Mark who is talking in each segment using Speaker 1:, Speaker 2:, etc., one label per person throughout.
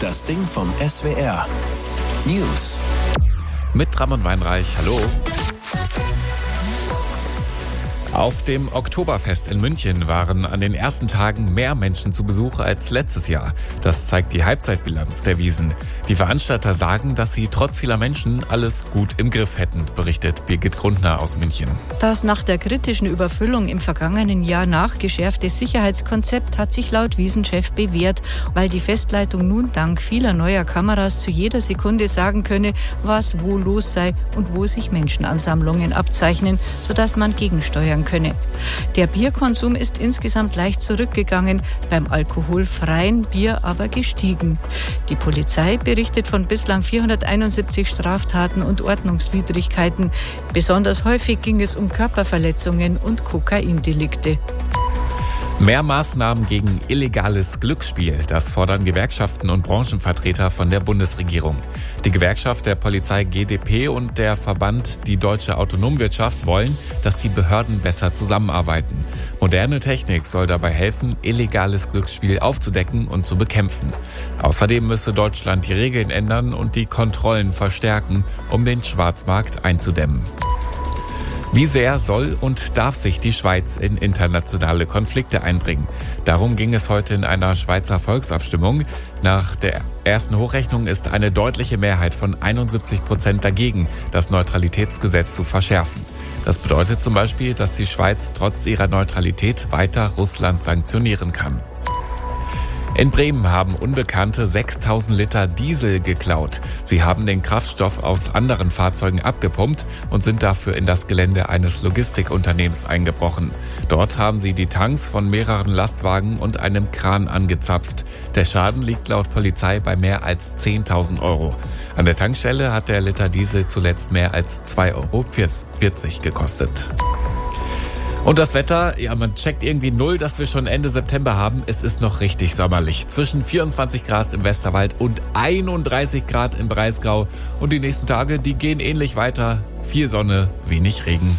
Speaker 1: Das Ding vom SWR. News.
Speaker 2: Mit Ramon Weinreich, hallo. Auf dem Oktoberfest in München waren an den ersten Tagen mehr Menschen zu Besuch als letztes Jahr. Das zeigt die Halbzeitbilanz der Wiesn. Die Veranstalter sagen, dass sie trotz vieler Menschen alles gut im Griff hätten, berichtet Birgit Grundner aus München.
Speaker 3: Das nach der kritischen Überfüllung im vergangenen Jahr nachgeschärfte Sicherheitskonzept hat sich laut Wiesn-Chef bewährt, weil die Festleitung nun dank vieler neuer Kameras zu jeder Sekunde sagen könne, was wo los sei und wo sich Menschenansammlungen abzeichnen, sodass man gegensteuern könne. Der Bierkonsum ist insgesamt leicht zurückgegangen, beim alkoholfreien Bier aber gestiegen. Die Polizei berichtet von bislang 471 Straftaten und Ordnungswidrigkeiten. Besonders häufig ging es um Körperverletzungen und Kokaindelikte.
Speaker 2: Mehr Maßnahmen gegen illegales Glücksspiel, das fordern Gewerkschaften und Branchenvertreter von der Bundesregierung. Die Gewerkschaft der Polizei GdP und der Verband Die Deutsche Autonomwirtschaft wollen, dass die Behörden besser zusammenarbeiten. Moderne Technik soll dabei helfen, illegales Glücksspiel aufzudecken und zu bekämpfen. Außerdem müsse Deutschland die Regeln ändern und die Kontrollen verstärken, um den Schwarzmarkt einzudämmen. Wie sehr soll und darf sich die Schweiz in internationale Konflikte einbringen? Darum ging es heute in einer Schweizer Volksabstimmung. Nach der ersten Hochrechnung ist eine deutliche Mehrheit von 71% dagegen, das Neutralitätsgesetz zu verschärfen. Das bedeutet zum Beispiel, dass die Schweiz trotz ihrer Neutralität weiter Russland sanktionieren kann. In Bremen haben Unbekannte 6.000 Liter Diesel geklaut. Sie haben den Kraftstoff aus anderen Fahrzeugen abgepumpt und sind dafür in das Gelände eines Logistikunternehmens eingebrochen. Dort haben sie die Tanks von mehreren Lastwagen und einem Kran angezapft. Der Schaden liegt laut Polizei bei mehr als 10.000 Euro. An der Tankstelle hat der Liter Diesel zuletzt mehr als 2,40 Euro gekostet. Und das Wetter, ja, man checkt irgendwie null, dass wir schon Ende September haben. Es ist noch richtig sommerlich. Zwischen 24 Grad im Westerwald und 31 Grad im Breisgau. Und die nächsten Tage, die gehen ähnlich weiter. Viel Sonne, wenig Regen.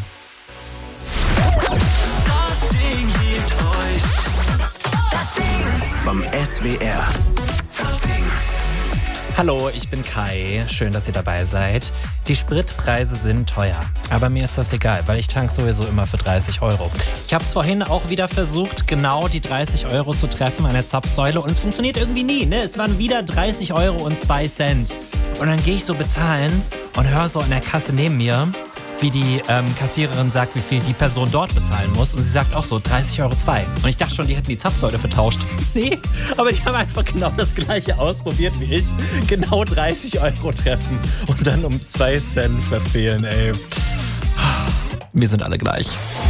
Speaker 1: Das Ding liebt euch. Das Ding vom SWR. Das Ding.
Speaker 4: Hallo, ich bin Kai. Schön, dass ihr dabei seid. Die Spritpreise sind teuer. Aber mir ist das egal, weil ich tank sowieso immer für 30 Euro. Ich habe es vorhin auch wieder versucht, genau die 30 Euro zu treffen an der Zapfsäule. Und es funktioniert irgendwie nie, ne? Es waren wieder 30 Euro und 2 Cent. Und dann gehe ich so bezahlen und höre so an der Kasse neben mir, wie die Kassiererin sagt, wie viel die Person dort bezahlen muss. Und sie sagt auch so 30,02 Euro. Und ich dachte schon, die hätten die Zapfsäule vertauscht. Nee, aber die haben einfach genau das Gleiche ausprobiert wie ich. Genau 30 Euro treffen und dann um 2 Cent verfehlen, ey. Wir sind alle gleich.